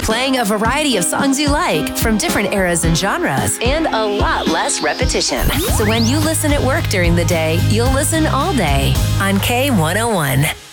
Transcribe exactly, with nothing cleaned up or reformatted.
playing a variety of songs you like from different eras and genres, and a lot less repetition. So when you listen at work during the day, you'll listen all day on K one oh one.